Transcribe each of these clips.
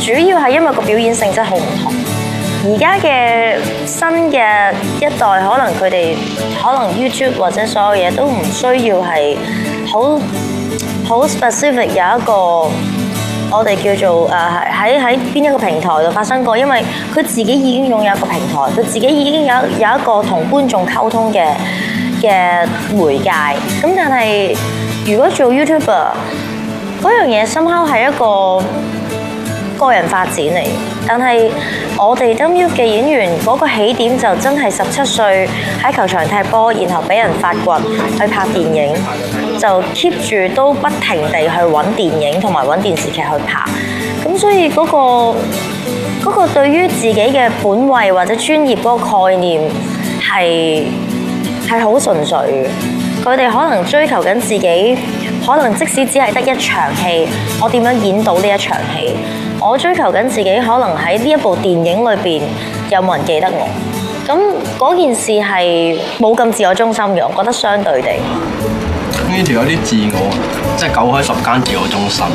主要係因為個表演性質好唔同。而家嘅新嘅一代，可能佢哋可能 YouTube 或者所有嘢都唔需要係好 specific 有一個我哋叫做喺邊一個平台度發生過，因為佢自己已經擁有一個平台，佢自己已經有一個同觀眾溝通嘅媒介。咁但係如果做 YouTuber 嗰樣嘢somehow係一個個人發展嚟，但係我哋 WU 嘅演員嗰個起點就真係17歲喺球場踢波，然後俾人發掘去拍電影，就 keep 住都不停地去揾電影同埋揾電視劇去拍。咁所以嗰個對於自己嘅本位或者專業嗰個概念係好純粹嘅。佢哋可能追求緊自己，可能即使只係得一場戲，我點樣演到呢一場戲？我追求緊自己，可能喺呢一部電影裏邊有冇人記得我？咁嗰件事係冇咁自我中心嘅，我覺得相對地。 呢條有啲自我，即係9開10間自我中心。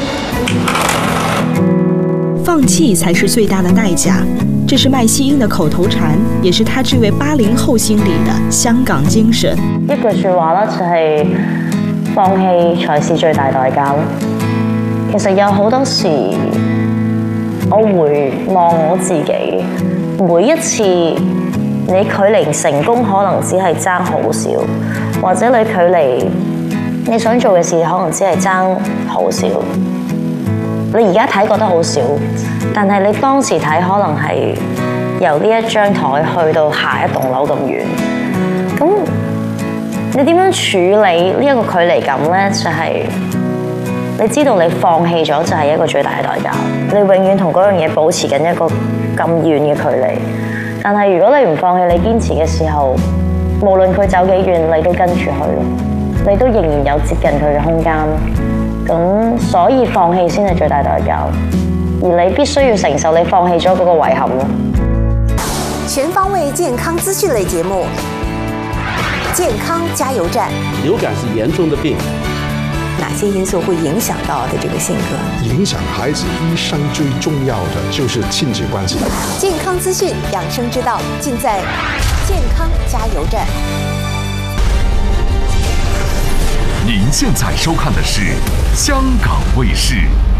放棄才是最大的代價，這是麥希英的口頭禪，也是他這位80後心裡的香港精神。 一句説話啦，就係放棄才是最大代價咯。其實有好多時，我回望我自己，每一次你距離成功可能只係爭好少，或者你距離你想做嘅事可能只係爭好少。你而家睇覺得好少，但係你當時睇可能係由呢一張台去到下一棟樓咁遠。咁你點樣處理呢一個距離感呢？就係你知道你放棄咗就係一個最大嘅代價。你永遠同嗰樣嘢保持緊一個咁遠嘅距離。但係如果你唔放棄，你堅持嘅時候，無論佢走幾遠，你都跟住去咯，你都仍然有接近佢嘅空間。咁所以放棄先係最大代價，而你必須要承受你放棄咗嗰個遺憾咯。 全方位健康資訊類節目《健康加油站》。 流感是嚴重的病， 哪些因素會影響到的這個性格？ 影響孩子一生最重要的就是親子關係。 健康資訊、養生之道，盡在《健康加油站》。 您現在收看的是香港衛視。